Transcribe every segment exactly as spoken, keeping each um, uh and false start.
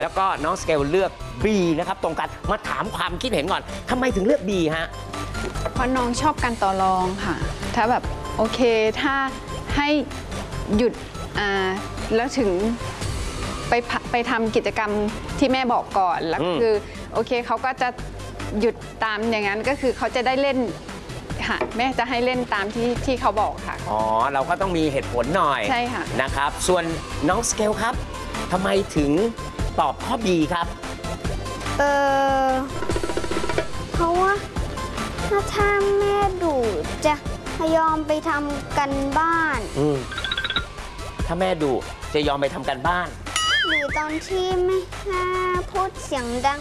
แล้วก็น้องสเกลเลือก B นะครับตรงกันมาถามความคิดเห็นก่อนทำไมถึงเลือก B ฮะเพราะน้องชอบการต่อรองค่ะถ้าแบบโอเคถ้าให้หยุดอ่าแล้วถึงไปไปทำกิจกรรมที่แม่บอกก่อนแล้วคือโอเคเขาก็จะหยุดตามอย่างนั้นก็คือเขาจะได้เล่นค่ะแม่จะให้เล่นตามที่ที่เขาบอกค่ะอ๋อเราก็ต้องมีเหตุผลหน่อยใช่ค่ะนะครับส่วนน้องสเกลครับทำไมถึงตอบข้อ B ครับเออเพราะว่าถ้าถ้าแม่ดุจะยอมไปทำกันบ้านอืมถ้าแม่ดุจะยอมไปทำกันบ้านหรือตอนที่แม่พูดเสียงดัง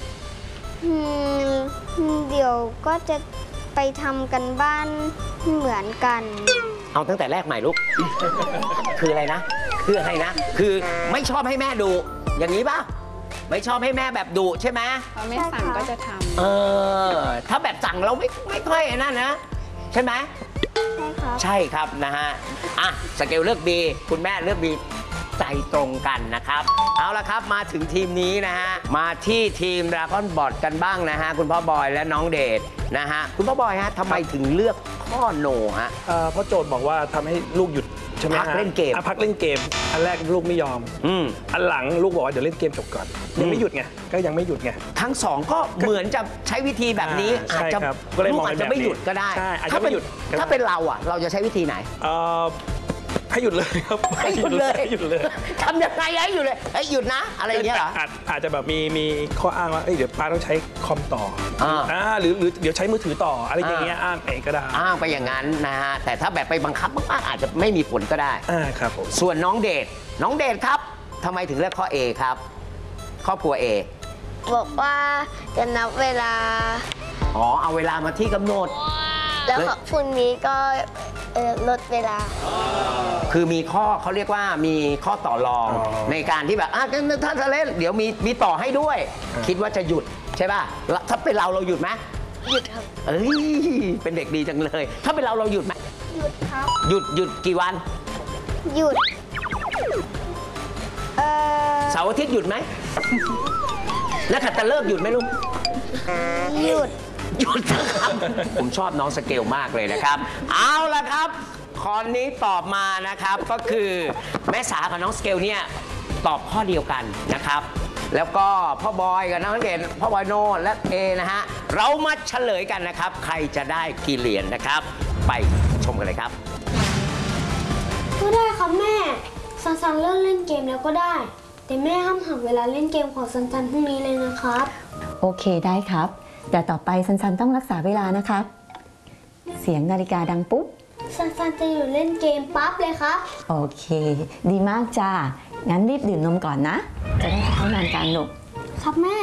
เดี๋ยวก็จะไปทำกันบ้านเหมือนกันเอาตั้งแต่แรกใหม่ลูก คืออะไรนะคืออะไรนะคือไม่ชอบให้แม่ดุอย่างนี้ป่ะไม่ชอบให้แม่แบบดุใช่ไหมพอไม่สั่งก็จะทำเออถ้าแบบสั่งเราไม่ไม่ค่อยนั่นนะใช่ไหมใช่ครับใช่ครับนะฮะอ่ะสเกลเลือก B คุณแม่เลือก B ใจตรงกันนะครับเอาละครับมาถึงทีมนี้นะฮะมาที่ทีมดราก้อนบอทกันบ้างนะฮะคุณพ่อบอยและน้องเดชนะฮะคุณพ่อบอยฮะทำไมถึงเลือกข้อโนฮะเพราะโจทย์บอกว่าทำให้ลูกหยุดใช่ไหมพักเล่นเกมพักเล่นเกมอันแรกลูกไม่ยอมอืมอันหลังลูกบอกว่าเดี๋ยวเล่นเกมจบก่อนยังไม่หยุดไงก็ยังไม่หยุดไงทั้งสองก็เหมือนจะใช้วิธีแบบนี้อาจจะลูกอาจจะไม่หยุดก็ได้ถ้าเป็นถ้าเป็นเราอ่ะเราจะใช้วิธีไหนให้หยุดเลยครับให้หยุดเลยหยุดเลยทำยังไงให้หยุดเลยให้หยุดนะอะไรอย่างเงี้ยเหรออาจจะแบบมีมีข้ออ้างว่าเดี๋ยวป้าต้องใช้คอมต่ออ่าหรือหรือเดี๋ยวใช้มือถือต่ออะไรอย่างเงี้ยอ้างไปก็ได้อ้างไปอย่างนั้นนะฮะแต่ถ้าแบบไปบังคับมากๆอาจจะไม่มีผลก็ได้อ่าครับผมส่วนน้องเดชน้องเดชครับทำไมถึงเลือกข้อ A ครับครอบครัว A บอกว่าจะนับเวลาอ๋อเอาเวลามาที่กำหนดแล้วพรุ่งนี้ก็ลดเวลาคือมีข้อเขาเรียกว่ามีข้อต่อรองในการที่แบบอ่ะถ้าจะเล่นเดี๋ยวมีมีต่อให้ด้วยคิดว่าจะหยุดใช่ป่ะถ้าเป็นเราเราหยุดไหมหยุดครับเอ้ยเป็นเด็กดีจังเลยถ้าเป็นเราเราหยุดไหมหยุดครับหยุดหยุดกี่วันหยุดเออเสาร์อาทิตย์หยุดไหมแล้วขัดตะเลิกหยุดไหมลูกหยุดหยุดครับผมชอบน้องสเกลมากเลยนะครับเอาละครับข้อนี้ตอบมานะครับก็คือแม่สากับน้องสเกลเนี่ยตอบข้อเดียวกันนะครับแล้วก็พ่อบอยกับน้องเด่นพ่อบอยโนและเอนะฮะเรามาเฉลยกันนะครับใครจะได้กี่เหรียญนะครับไปชมกันเลยครับก็ได้ครับแม่ซันซันเลิกเล่นเกมแล้วก็ได้แต่แม่ห้ามหักเวลาเล่นเกมของซันซันพรุ่งนี้เลยนะครับโอเคได้ครับแต่ต่อไปซันซันต้องรักษาเวลานะครับเสียงนาฬิกาดังปุ๊บซันซันจะอยู่เล่นเกมปั๊บเลยครับโอเคดีมากจ้างั้นรีบดื่มนมก่อนนะจะได้เข้านอนกลางหนุกครับแม่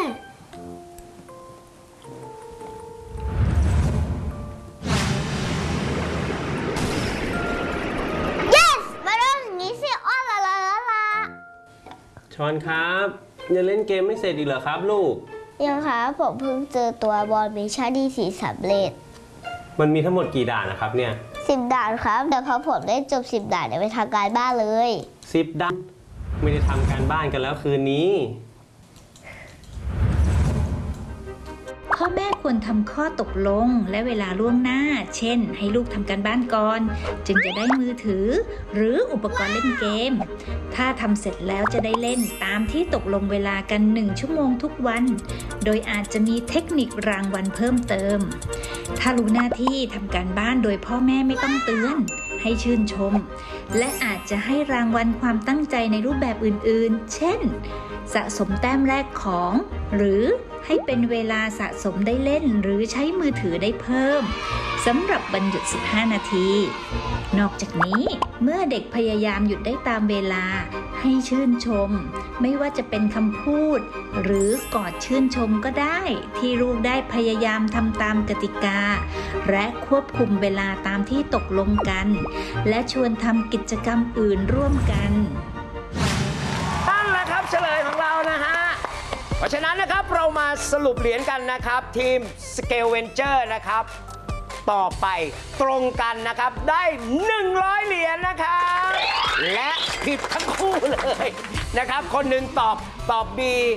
yes มาเริ่มอย่างนี้สิอ้อนละละละละชอนครับยังเล่นเกมไม่เสร็จอีกเหรอครับลูกยังครับผมเพิ่งเจอตัวบอลมิชชั่นที่สี่สำเร็จมันมีทั้งหมดกี่ด่านนะครับเนี่ยสิบด่านครับแต่พอผมได้จบสิบด่านเดี๋ยวไปทำการบ้านเลยสิบด่านไม่ได้ทำการบ้านกันแล้วคืนนี้พ่อแม่ควรทำข้อตกลงและเวลาล่วงหน้าเช่นให้ลูกทำการบ้านก่อนจึงจะได้มือถือหรืออุปกรณ์เล่นเกมถ้าทำเสร็จแล้วจะได้เล่นตามที่ตกลงเวลากันหนึ่งชั่วโมงทุกวันโดยอาจจะมีเทคนิครางวัลเพิ่มเติมถ้ารู้หน้าที่ทำการบ้านโดยพ่อแม่ไม่ต้องเตือนให้ชื่นชมและอาจจะให้รางวัลความตั้งใจในรูปแบบอื่นๆเช่นสะสมแต้มแรกของหรือให้เป็นเวลาสะสมได้เล่นหรือใช้มือถือได้เพิ่มสำหรับวันหยุดสิบห้านาทีนอกจากนี้เมื่อเด็กพยายามหยุดได้ตามเวลาให้ชื่นชมไม่ว่าจะเป็นคำพูดหรือกอดชื่นชมก็ได้ที่ลูกได้พยายามทำตามกติกาและควบคุมเวลาตามที่ตกลงกันและชวนทำกิจกรรมอื่นร่วมกันนั่นแหละครับเฉลยของเรานะฮะเพราะฉะนั้นนะครับเรามาสรุปเหรียญกันนะครับทีม Scale Venture นะครับต่อไปตรงกันนะครับได้หนึ่งร้อยเหรียญนะครับและผิดทั้งคู่เลยนะครับคนหนึ่งตอบตอบ B